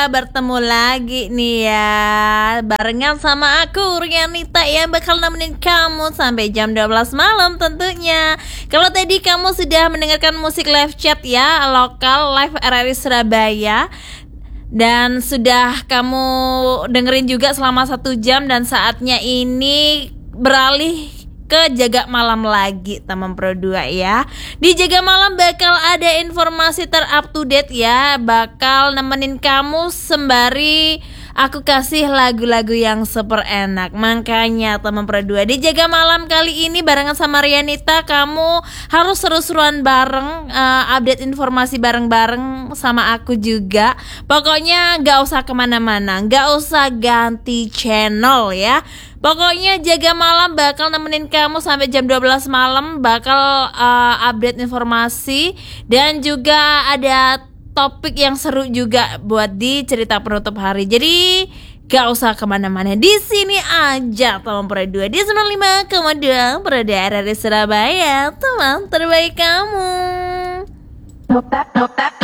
Bertemu lagi nih ya, barengan sama aku Rianita yang bakal nemenin kamu sampai jam 12 malam tentunya. Kalau tadi kamu sudah mendengarkan musik live chat ya, lokal live RRI Surabaya, dan sudah kamu dengerin juga selama 1 jam, dan saatnya ini beralih ke Jaga Malam lagi teman Pro 2 ya. Di Jaga Malam bakal ada informasi terup to date ya, bakal nemenin kamu sembari aku kasih lagu-lagu yang super enak. Makanya teman Pro 2, di Jaga Malam kali ini barengan sama Rianita, kamu harus seru-seruan bareng, update informasi bareng-bareng sama aku juga. Pokoknya gak usah kemana-mana, gak usah ganti channel ya. Pokoknya Jaga Malam bakal nemenin kamu sampai jam 12 malam, bakal update informasi dan juga ada topik yang seru juga buat di cerita penutup hari. Jadi gak usah kemana-mana, di sini aja teman Pro 2 di 95,2 Pro 2 RRI Surabaya, teman terbaik kamu.